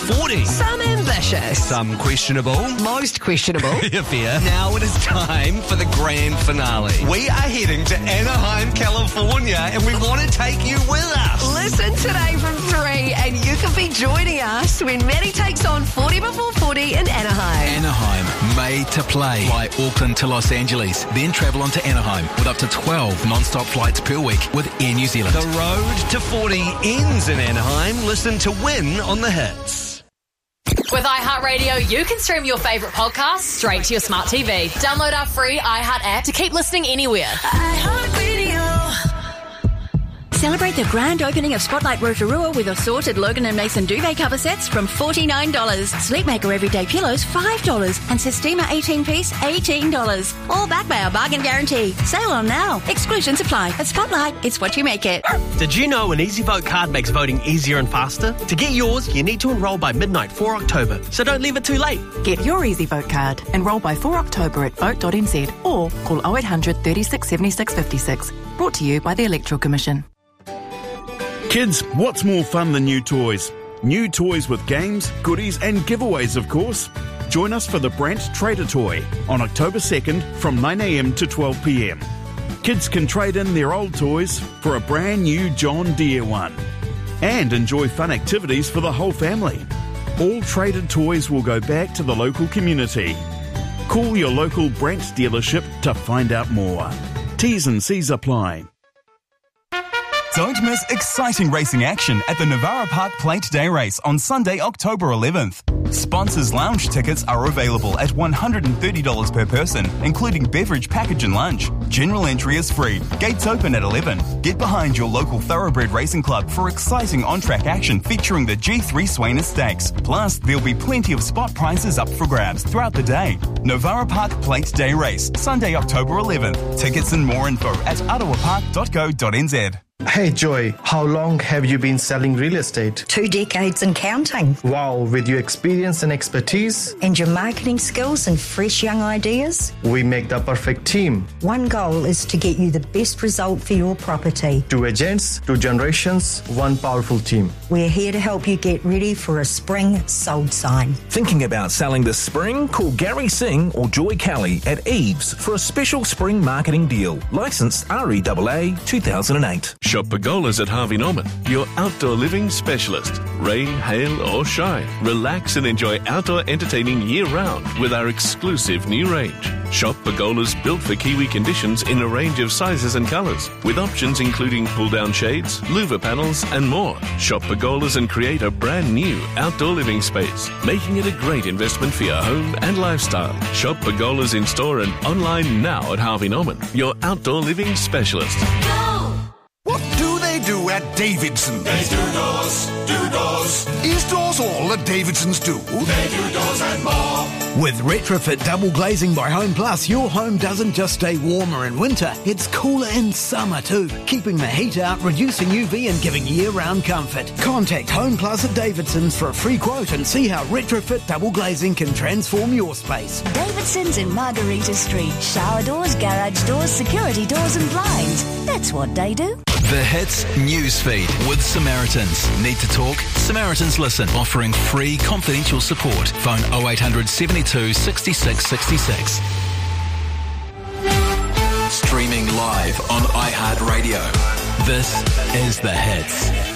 40. Some ambitious. Some questionable. Most questionable. Yeah, fair. Now it is time for the grand finale. We are heading to Anaheim, California, and we want to take you with us. Listen today from 3 and you can be joining us when Maddie takes on 40 before 40 in Anaheim. Anaheim, made to play. Fly Auckland to Los Angeles, then travel on to Anaheim with up to 12 non-stop flights per week with Air New Zealand. The road to 40 ends in Anaheim. Listen to win on the hits. With iHeartRadio, you can stream your favourite podcasts straight to your smart TV. Download our free iHeart app to keep listening anywhere. iHeartRadio. Celebrate the grand opening of Spotlight Rotorua with assorted Logan & Mason duvet cover sets from $49. Sleepmaker Everyday Pillows, $5. And Sistema 18-piece, $18. All backed by our bargain guarantee. Sale on now. Exclusions apply. At Spotlight, it's what you make it. Did you know an EasyVote card makes voting easier and faster? To get yours, you need to enrol by midnight 4 October, so don't leave it too late. Get your EasyVote card. Enrol by 4 October at vote.nz or call 0800 36 76 56. Brought to you by the Electoral Commission. Kids, what's more fun than new toys? New toys with games, goodies and giveaways, of course. Join us for the Brandt Trader Toy on October 2nd from 9am to 12pm. Kids can trade in their old toys for a brand new John Deere one. And enjoy fun activities for the whole family. All traded toys will go back to the local community. Call your local Brandt dealership to find out more. T's and C's apply. Don't miss exciting racing action at the Navara Park Plate Day Race on Sunday, October 11th. Sponsors lounge tickets are available at $130 per person, including beverage package and lunch. General entry is free. Gates open at 11. Get behind your local Thoroughbred Racing Club for exciting on-track action featuring the G3 Swainer Stakes. Plus, there'll be plenty of spot prizes up for grabs throughout the day. Navara Park Plate Day Race, Sunday, October 11th. Tickets and more info at ottawapark.co.nz. Hey Joy, how long have you been selling real estate? 2 decades and counting. Wow, with your experience and expertise. And your marketing skills and fresh young ideas. We make the perfect team. One goal is to get you the best result for your property. 2 agents, 2 generations, 1 powerful team. We're here to help you get ready for a spring sold sign. Thinking about selling this spring? Call Gary Singh or Joy Kelly at Eves for a special spring marketing deal. Licensed REAA 2008. Shop Pergolas at Harvey Norman, your outdoor living specialist. Rain, hail or shine, relax and enjoy outdoor entertaining year-round with our exclusive new range. Shop Pergolas built for Kiwi conditions in a range of sizes and colours, with options including pull-down shades, louver panels and more. Shop Pergolas and create a brand new outdoor living space, making it a great investment for your home and lifestyle. Shop Pergolas in store and online now at Harvey Norman, your outdoor living specialist. What do they do at Davidson's? They do doors. Is doors all that Davidson's do? They do doors and more. With retrofit double glazing by Home Plus, your home doesn't just stay warmer in winter, it's cooler in summer too, keeping the heat out, reducing UV and giving year-round comfort. Contact Home Plus at Davidson's for a free quote and see how retrofit double glazing can transform your space. Davidson's in Margarita Street. Shower doors, garage doors, security doors and blinds. That's what they do. The Hits Newsfeed with Samaritans. Need to talk? Samaritans Listen, offering free confidential support. Phone 0800 72 66 66. Streaming live on iHeartRadio. This is The Hits.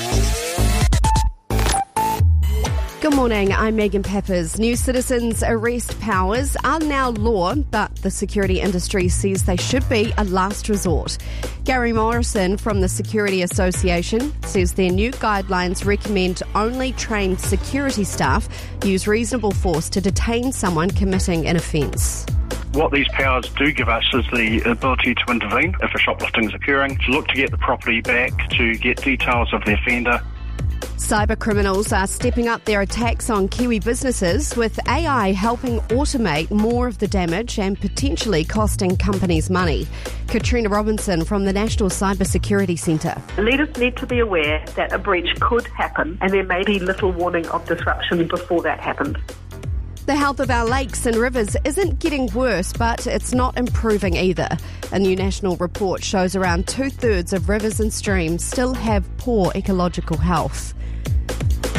Good morning, I'm Megan Peppers. New Citizens arrest powers are now law, but the security industry says they should be a last resort. Gary Morrison from the Security Association says their new guidelines recommend only trained security staff use reasonable force to detain someone committing an offence. What these powers do give us is the ability to intervene if a shoplifting is occurring, to look to get the property back, to get details of the offender. Cyber criminals are stepping up their attacks on Kiwi businesses, with AI helping automate more of the damage and potentially costing companies money. Katrina Robinson from the National Cyber Security Centre. Leaders need to be aware that a breach could happen and there may be little warning of disruption before that happens. The health of our lakes and rivers isn't getting worse, but it's not improving either. A new national report shows around 2/3 of rivers and streams still have poor ecological health.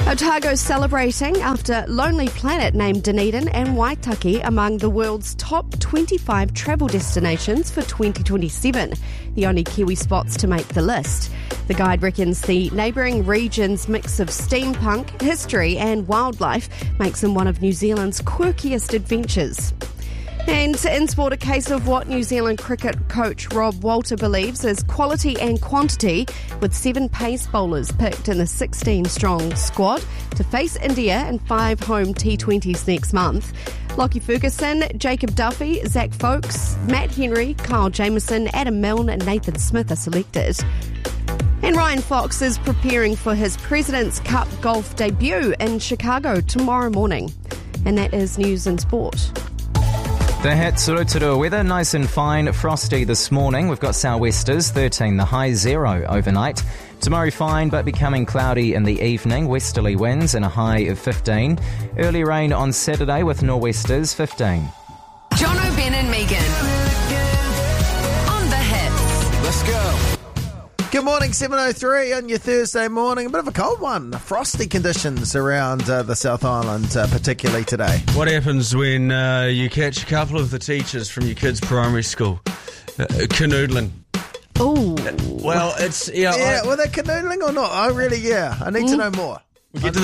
Otago celebrating after Lonely Planet named Dunedin and Waitaki among the world's top 25 travel destinations for 2027, the only Kiwi spots to make the list. The guide reckons the neighbouring region's mix of steampunk, history and wildlife makes them one of New Zealand's quirkiest adventures. And in sport, a case of what New Zealand cricket coach Rob Walter believes is quality and quantity, with 7 pace bowlers picked in the 16-strong squad to face India in 5 home T20s next month. Lockie Ferguson, Jacob Duffy, Zach Folkes, Matt Henry, Kyle Jamieson, Adam Milne and Nathan Smith are selected. And Ryan Fox is preparing for his President's Cup golf debut in Chicago tomorrow morning. And that is news and sport. The Rotorua weather, nice and fine, frosty this morning. We've got sou'westers, 13, the high 0 overnight. Tomorrow fine, but becoming cloudy in the evening, westerly winds and a high of 15. Early rain on Saturday with nor'westers, 15. Jono, Ben and Megan. On the hits. Let's go. Good morning, 7:03 on your Thursday morning. A bit of a cold one. Frosty conditions around the South Island, particularly today. What happens when you catch a couple of the teachers from your kids' primary school canoodling? Oh. Well, it's... Yeah, were they canoodling or not? I need to know more. We get to